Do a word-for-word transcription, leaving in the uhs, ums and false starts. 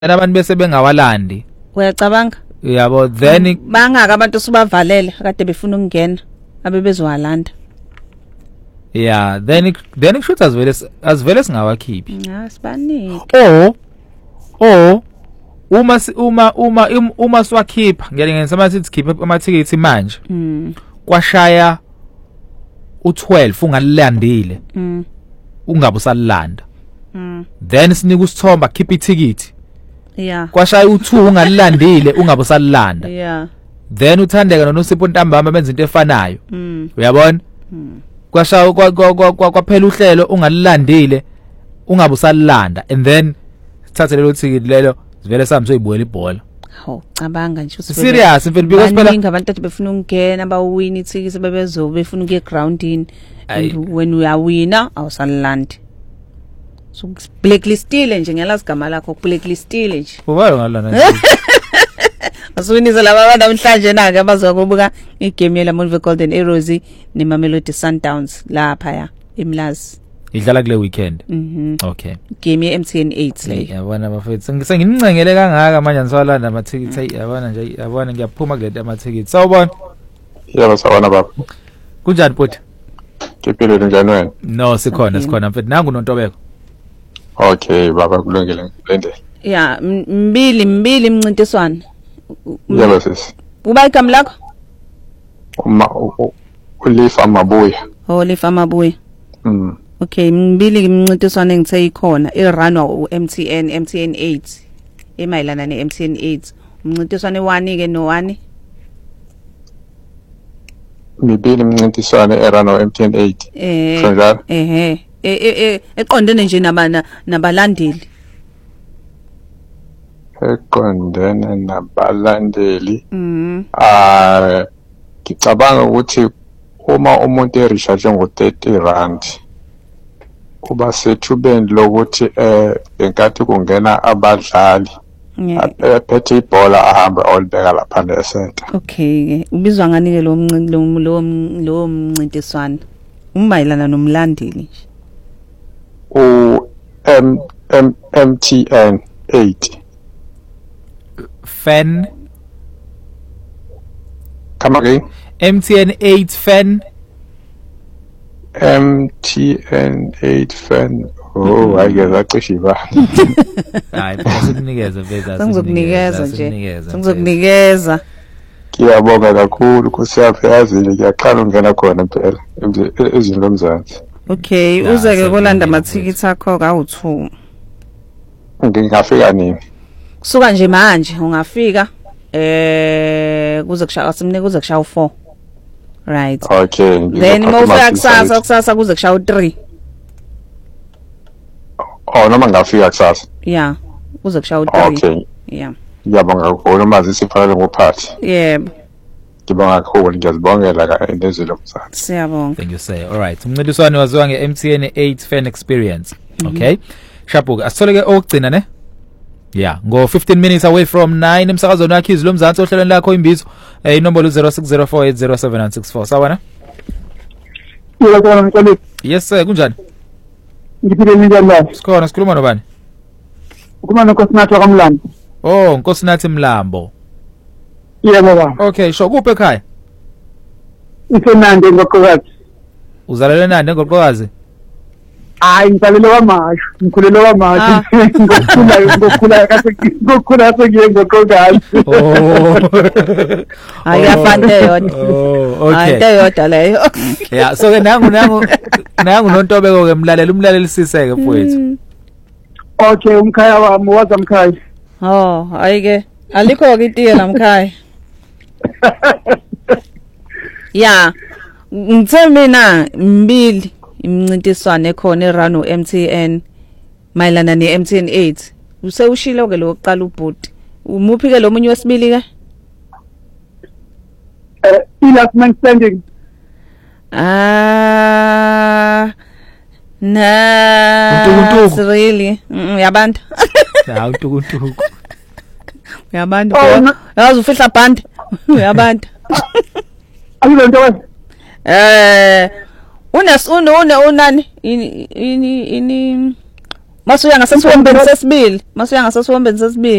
abantu bese bengawalandi uyacabanga yabo then bangaka abantu subavalele kade befuna ukungena abe bezowalanda yeah then then kushuthi azivele azivele singawakhiphi ja sibanike oh oh uma uma uma uma siwakhipha ngiyale ngisema sithi khipha amathikithi manje mm kwashaya u twelve ungalilandile mm ungabe usalanda mm then sinika usithomba khipha ithikithi yeah kwashaya u two ungalilandile ungabe usalanda yeah then uthandeka noNosipho Ntambama benza into efanayo mm uyabona mm kwashaya kwaphela uhlelo ungalilandile ungabe usalanda and then sithathe lelo thikithi lelo sivele sami soyibuela ibhola hawo cabanga nje uthi serious mfethu because phela baningi abantu athi befuna ukungena bawin ithikithi bebezo befuna ukuye groundini and when we are winner awusalandi so blacklistile nje ngiyalazi igama lakho blacklistile nje ubalo ngalana Aswinisa laba abantu namhlanje nake abazokubuka igame yela Monve Golden Arrows neMamelodi Sundowns lapha ya eMlazi idlala kule weekend mhm okay game ye M T N eight le yabona bafethu ngingicengele kangaka manje ngisalanda amathikithi yabona nje yabona ngiyaphuma kule amathikithi sawubona yebo sawona baba kunjani bhuti Kipilo njani wena no sikhona sikhona mfethu nangu noNtobeko okay baba kulungile ngilendele ya mbili mbili imncintiswano yebo sisi uba igama lakho uma ulifa mabuya oh lifa mabuya mm okay mbili imncintiswano engithe ikhona irunwa u M T N M T N eight emayilana ne M T N eight umncintiswano one ke no one mibili imncintiswano erano M T N eight eh njalo eh eh eqondene nje nabana nabalandeli eqondene nabalandeli mhm ah ngicabanga ukuthi uma umuntu erecharge ngo thirty rand kuba sethubeni lokuthi eh enkathi kungena abadlali ephethe ibhola ahamba olibeka lapha nesenta okay ubizwa ngani ke lo lo lo mncintiswano umayilana nomlandeli u M M M T N eight fan come again M T N eight fan M T N eight fan oh ayike zacishe ba hayi basukunikeza beza sengizokunikeza nje sengizokunikeza Kiyabonga kakhulu kusiyaphelazile ngiyaqala ungena khona impela ezini lomzansi okay uze ke kolanda amathikithi akho ka u two ngingafika nini kusuka nje manje ungafika eh kuze kushaya simnike kuze kushaya u four right okay then mawufika kusasa kusasa kuze kushaya u three oh noma ngafika kusasa yeah kuze kushaya u three okay yeah ngiyabonga kakhulu mazi sifanele ngophathi yebo ngibonga kakhulu ngiyazibongela ka endezelo mzansi siyabonga thank you say all right umncintiswano waziwa nge M T N eight fan experience okay shabuka asitholeke okugcina ne yeah ngo fifteen minutes away from nine emsakazweni wakhe izilo mzansi ohlelweni lakho imbizo eh inombolo zero six zero four eight zero seven nine six four sawana yebo kana mqolisi yes sir kunjani ngiphile njani la sikhona sikhuluma nobani ukhuluma noNkosinathi kwaMlambo oh Nkosinathi Mlambo yebo baba okay sho kuphi ekhaya isenande ngoqokazi uzalele nande ngoqokazi hayi ngizalele kwamasho ngikhulele kwamasho ngokhula ngokhula kase ngokhula sengiye ngoqokazi oh ayafante yodwa oh okay ayinte yodwa leyo yeah so ke nangu nangu nangu noNtobeko ke mlalela umlaleli siseke mfowethu okay umkhaya wami waza mkhaya oh ayike alikho ke itiye lamkhaya yeah ngithe mina mbili imncintiswano ekhona erano M T N mayilana ne M T N eight use ushilo ke lo qala ubhuti umuphi ke lo munye wesibili ke eh last man standing ah na Untukuntuku. really yabantu ha untukuntuku yabantu yazi ufihla band yabantu ayilento wena eh unes une une unani ini ini ini Masuya ngasesiwombeni sesibili, masuya ngasesiwombeni sesibili.